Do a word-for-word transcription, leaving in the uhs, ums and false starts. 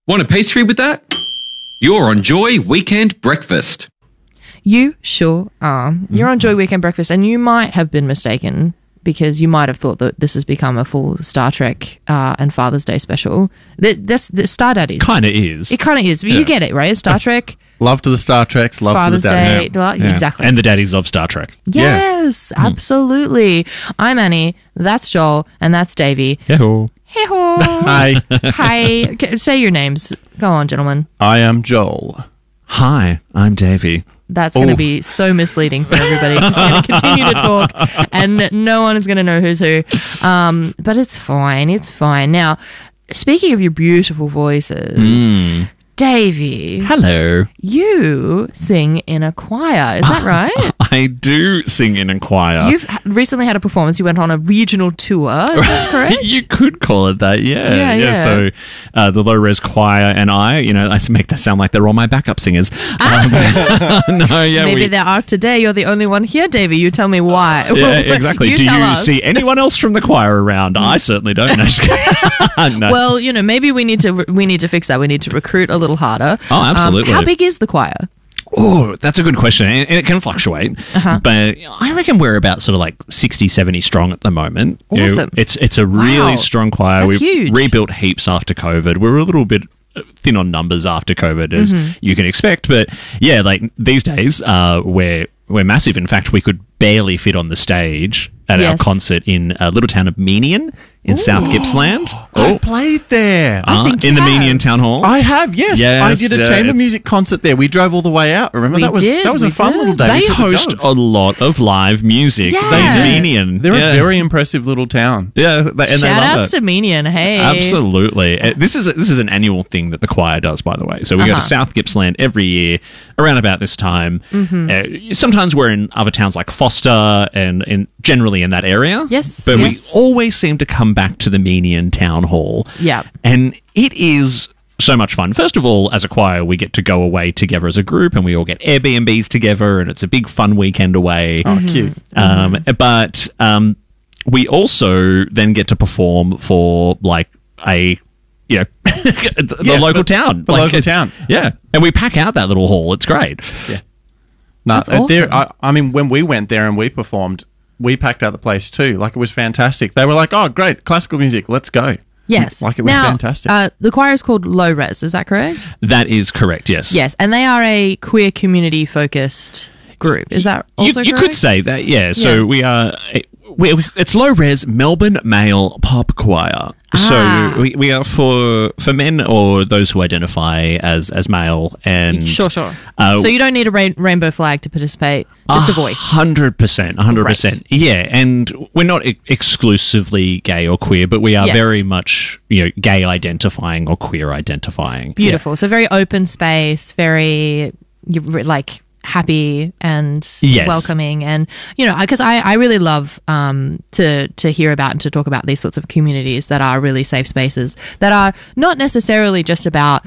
Want a pastry with that? You're on Joy Weekend Breakfast. You sure are. You're on Joy Weekend Breakfast, and you might have been mistaken because you might have thought that this has become a full Star Trek uh, and Father's Day special. The, this, the Star Daddies. Kind of is. It kind of is. But Yeah. You get it, right? It's Star Trek, Love to the Star Treks, love Father's to the Day. Daddies. Well, Yeah. Exactly. And the daddies of Star Trek. Yes, absolutely. I'm Annie. That's Joel, and that's Davey. Hey-ho. Hey-ho. Hi, Hi. Okay, say your names. Go on, gentlemen. I am Joel. Hi, I'm Davey. That's going to Oh. be so misleading for everybody. He's going to continue to talk, and no one is going to know who's who. Um, but it's fine. It's fine. Now, speaking of your beautiful voices, Davey, Hello. you sing in a choir. Is that right? I do sing in a choir. You've ha- recently had a performance. You went on a regional tour. Is that correct? You could call it that, yeah. Yeah, yeah. So uh, the Low Res Choir and I, you know, I make that sound like they're all my backup singers. Um, no, yeah. Maybe we, there are today. You're the only one here, Davey. You tell me why. yeah, exactly. You do tell you us. see anyone else from the choir around? I certainly don't. No, just kidding. No. Well, you know, maybe we need to we need to fix that. We need to recruit a little harder. Oh, absolutely. Um, how big is the choir? Oh, that's a good question. And and it can fluctuate. Uh-huh. But I reckon we're about sort of like sixty, seventy strong at the moment. You know, Awesome. it's it's a really Wow. strong choir. That's we huge. rebuilt heaps after COVID. We were a little bit thin on numbers after COVID, as Mm-hmm. you can expect. But yeah, like these days, uh, we're, we're massive. In fact, we could barely fit on the stage at Yes. our concert in a little town of Menion in South Gippsland. I've played there. Uh, think you in the have. Menion Town Hall. I have, yes. Yes, I did a yeah, chamber it's- music concert there. We drove all the way out. Remember We that was did, that was we a fun did. little day. They We took the host dogs. a lot of live music. Yeah. They They do. do. Menion. They're yeah. a very impressive little town. Yeah, they- and they Shout love outs it. to Menion. Hey. Absolutely. Uh, This is a, this is an annual thing that the choir does, by the way. So we go Uh-huh. to South Gippsland every year around about this time. Mm-hmm. Uh, sometimes we're in other towns like Foster and, and generally in that area. Yes, But yes. we always seem to come back to the Menion Town Hall. Yeah. And it is so much fun. First of all, as a choir, we get to go away together as a group and we all get Airbnbs together and it's a big fun weekend away. Oh, cute. Um, But um, we also then get to perform for like a you know the, the Yeah, local the- town, the Like, local it's- town. Yeah, and we pack out that little hall. It's great. Yeah. No, That's uh, there, awesome. I, I mean, when we went there and we performed, we packed out the place too. Like, it was fantastic. They were like, oh, great, classical music, let's go. Yes. Like, it was now, fantastic. Uh, the choir is called Low Res. Is that correct? That is correct. Yes. Yes, and they are a queer community focused group. Is that You, also you correct? could say that. Yeah. So Yeah. we are. We, we- it's low res Melbourne male pop choir. Ah. So we, we are for for men or those who identify as as male and Sure, sure. Uh, so you don't need a rain- rainbow flag to participate, just a voice. Hundred percent, hundred percent. Yeah, and we're not e- exclusively gay or queer, but we are Yes. very much you know gay identifying or queer identifying. Beautiful. So very open space, very you- like happy and Yes. welcoming, and you know, because I, I really love um to to hear about and to talk about these sorts of communities that are really safe spaces that are not necessarily just about